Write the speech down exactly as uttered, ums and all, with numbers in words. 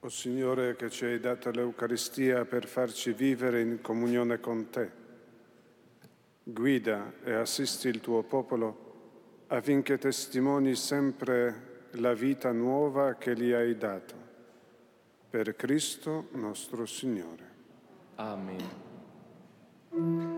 Signore, che ci hai dato l'Eucaristia per farci vivere in comunione con Te, guida e assisti il Tuo popolo affinché testimoni sempre la vita nuova che gli hai dato. Per Cristo nostro Signore. Amen.